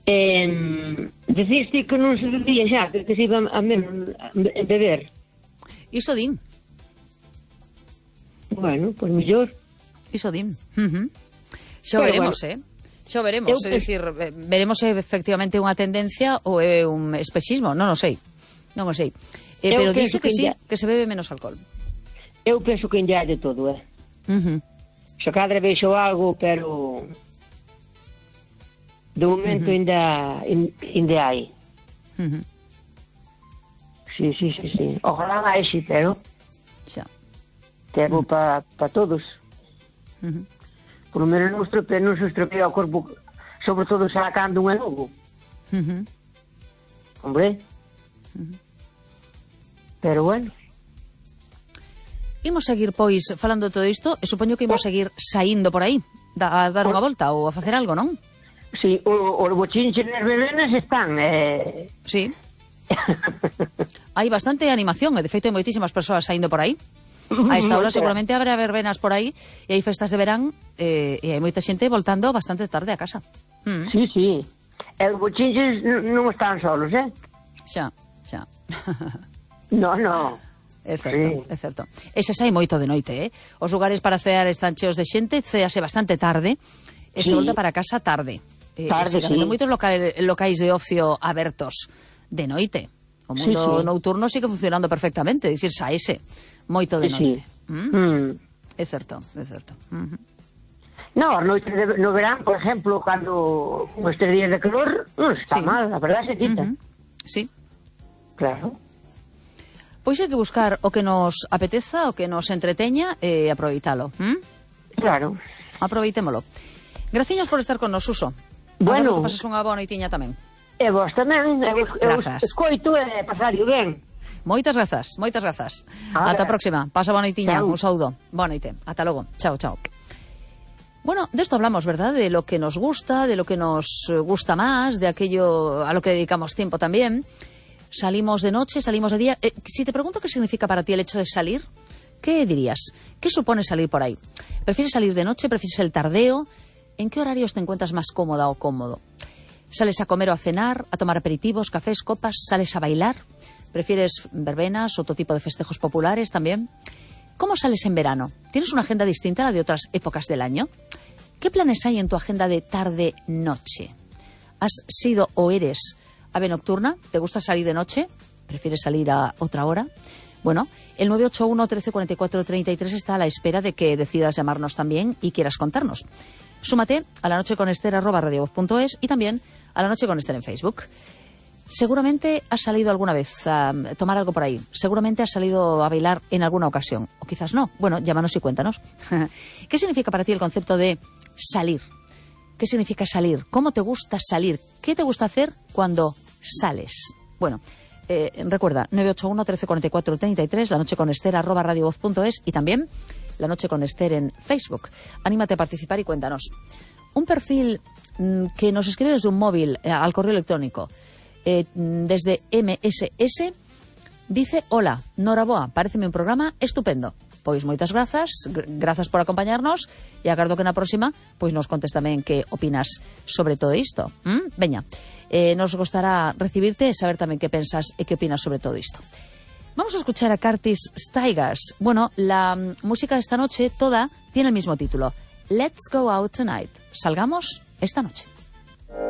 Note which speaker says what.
Speaker 1: Deciste que non se bebía xa, que se iba a menos a beber.
Speaker 2: Iso din.
Speaker 1: Bueno, pois mellor.
Speaker 2: Iso din. Xo veremos, bueno. Xo veremos, é dicir, veremos se efectivamente unha tendencia ou é un espexismo, non o sei. Pero dice que sí, que se bebe menos alcohol.
Speaker 1: Eu penso que ainda hai de todo, Se cadra vexo algo, pero de momento ainda hai. Sí. Ojalá máis, pero
Speaker 2: xa.
Speaker 1: Tempo para todos. Por lo menos non se estropea o corpo, sobre todo sacando un enogo. Hombre. Pero bueno.
Speaker 2: Imos seguir, pois, falando de todo isto, e supoño que imos seguir saindo por aí, a dar unha volta ou a facer algo, non?
Speaker 1: Sí, os bochinches nas verbenas están,
Speaker 2: Sí. Hai bastante animación, e de feito hai moitísimas persoas saindo por aí. A esta hora seguramente habrá verbenas por aí, e hai festas de verán, e hai moita xente voltando bastante tarde a casa.
Speaker 1: Sí. E os bochinches non están solos,
Speaker 2: Xa.
Speaker 1: No.
Speaker 2: É certo. E se sai moito de noite, Os lugares para cear están cheos de xente, cease bastante tarde, e se volta para casa tarde.
Speaker 1: Tarde,
Speaker 2: sí. Moitos locais de ocio abertos de noite. O mundo nocturno sigue funcionando perfectamente, dicir, saese moito de noite. É certo.
Speaker 1: No, as noites no verán, por ejemplo, cando estes días de calor, non está mal, a verdade se quita.
Speaker 2: Sí.
Speaker 1: Claro.
Speaker 2: Pois hai que buscar o que nos apeteza, o que nos entreteña e aproveitalo.
Speaker 1: Claro.
Speaker 2: Aproveitémolo. Graciñas por estar con nos, Suso.
Speaker 1: Bueno.
Speaker 2: Que pases unha boa noitiña tamén.
Speaker 1: E vos tamén. Eu escoito e pasario ben.
Speaker 2: Moitas grazas. Ata a próxima. Pasa boa noitiña. Un saúdo. Boa noite. Ata logo. Chao. Bueno, de esto hablamos, ¿verdad? De lo que nos gusta, de lo que nos gusta más, de aquello a lo que dedicamos tiempo también. Salimos de noche, salimos de día. Si te pregunto qué significa para ti el hecho de salir, ¿qué dirías? ¿Qué supone salir por ahí? ¿Prefieres salir de noche? ¿Prefieres el tardeo? ¿En qué horarios te encuentras más cómoda o cómodo? ¿Sales a comer o a cenar, a tomar aperitivos, cafés, copas? ¿Sales a bailar? ¿Prefieres verbenas, otro tipo de festejos populares también? ¿Cómo sales en verano? ¿Tienes una agenda distinta a la de otras épocas del año? ¿Qué planes hay en tu agenda de tarde-noche? ¿Has sido o eres ave nocturna? ¿Te gusta salir de noche? ¿Prefieres salir a otra hora? Bueno, el 981 13 44 33 está a la espera de que decidas llamarnos también y quieras contarnos. Súmate a lanocheconester@radiovoz.es y también a La Noche con Ester en Facebook. Seguramente has salido alguna vez a tomar algo por ahí. Seguramente has salido a bailar en alguna ocasión. O quizás no. Bueno, llámanos y cuéntanos. ¿Qué significa para ti el concepto de salir? ¿Qué significa salir? ¿Cómo te gusta salir? ¿Qué te gusta hacer cuando sales? Bueno, recuerda, 981 13 44 33, lanocheconester@radiovoz.es y también La Noche con Ester en Facebook. Anímate a participar y cuéntanos. Un perfil que nos escribe desde un móvil al correo electrónico, desde MSS, dice: hola, noraboa, paréceme un programa estupendo. Pois moitas grazas por acompañarnos e agardo que na próxima pois nos contes tamén que opinas sobre todo isto. Veña, nos gustará recibirte e saber tamén que pensas e que opinas sobre todo isto. Vamos a escuchar a Curtis Stigers. Bueno, la música de esta noche toda tiene el mismo título: Let's Go Out Tonight. Salgamos esta noche.